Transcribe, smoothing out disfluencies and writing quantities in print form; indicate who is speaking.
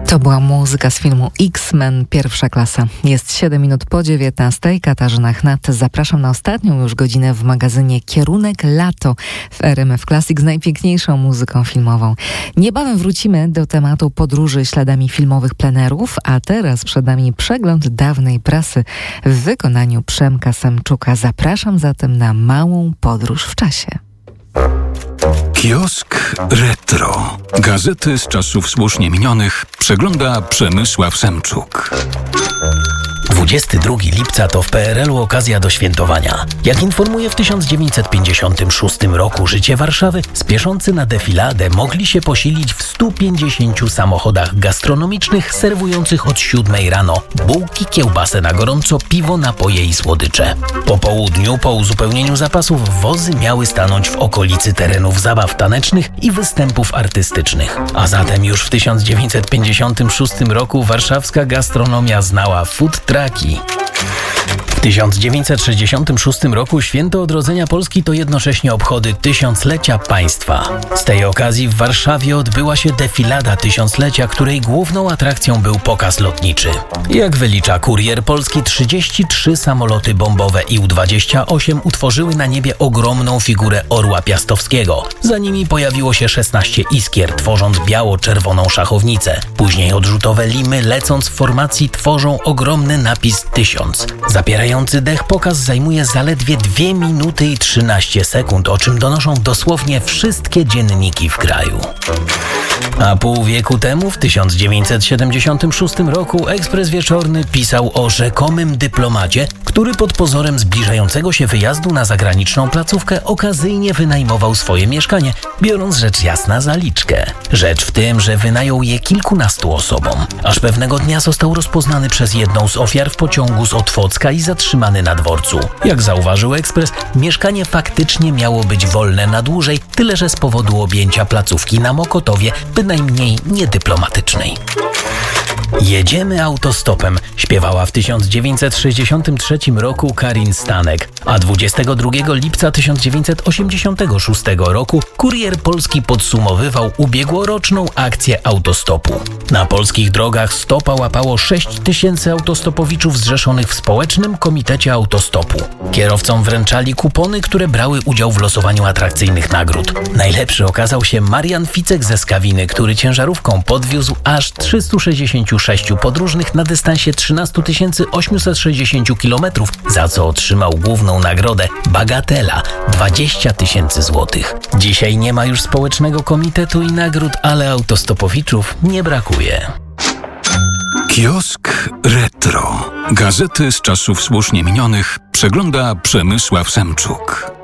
Speaker 1: To była muzyka z filmu X-Men Pierwsza klasa. Jest 7 minut po 19. Katarzyna Chnat. Zapraszam na ostatnią już godzinę w magazynie Kierunek Lato w RMF Classic z najpiękniejszą muzyką filmową. Niebawem wrócimy do tematu podróży śladami filmowych plenerów, a teraz przed nami przegląd dawnej prasy w wykonaniu Przemka Semczuka. Zapraszam zatem na małą podróż w czasie.
Speaker 2: Kiosk Retro. Gazety z czasów słusznie minionych przegląda Przemysław Semczuk.
Speaker 3: 22 lipca to w PRL-u okazja do świętowania. Jak informuje w 1956 roku Życie Warszawy, spieszący na defiladę mogli się posilić w 150 samochodach gastronomicznych serwujących od 7 rano bułki, kiełbasę na gorąco, piwo, napoje i słodycze. Po południu, po uzupełnieniu zapasów, wozy miały stanąć w okolicy terenów zabaw tanecznych i występów artystycznych. A zatem już w 1956 roku warszawska gastronomia znała food trucki. W 1966 roku Święto Odrodzenia Polski to jednocześnie obchody tysiąclecia państwa. Z tej okazji w Warszawie odbyła się defilada tysiąclecia, której główną atrakcją był pokaz lotniczy. Jak wylicza Kurier Polski, 33 samoloty bombowe IU-28 utworzyły na niebie ogromną figurę orła piastowskiego. Za nimi pojawiło się 16 iskier, tworząc biało-czerwoną szachownicę. Później odrzutowe limy, lecąc w formacji, tworzą ogromny napis 1000. Zapierający dech pokaz zajmuje zaledwie 2 minuty i 13 sekund, o czym donoszą dosłownie wszystkie dzienniki w kraju. A pół wieku temu, w 1976 roku, Ekspres Wieczorny pisał o rzekomym dyplomacie, który pod pozorem zbliżającego się wyjazdu na zagraniczną placówkę okazyjnie wynajmował swoje mieszkanie, biorąc rzecz jasna zaliczkę. Rzecz w tym, że wynajął je kilkunastu osobom. Aż pewnego dnia został rozpoznany przez jedną z ofiar w pociągu z Otwocka i zatrzymany na dworcu. Jak zauważył Ekspres, mieszkanie faktycznie miało być wolne na dłużej, tyle że z powodu objęcia placówki na Mokotowie, bynajmniej niedyplomatycznej. Jedziemy autostopem, śpiewała w 1963 roku Karin Stanek, a 22 lipca 1986 roku Kurier Polski podsumowywał ubiegłoroczną akcję autostopu. Na polskich drogach stopa łapało 6 000 autostopowiczów zrzeszonych w Społecznym Komitecie Autostopu. Kierowcom wręczali kupony, które brały udział w losowaniu atrakcyjnych nagród. Najlepszy okazał się Marian Ficek ze Skawiny, który ciężarówką podwiózł aż 366 podróżnych na dystansie 13 860 km, za co otrzymał główną nagrodę bagatela 20 000 złotych. Dzisiaj nie ma już Społecznego Komitetu i nagród, ale autostopowiczów nie brakuje.
Speaker 2: Kiosk Retro. Gazety z czasów słusznie minionych przegląda Przemysław Semczuk.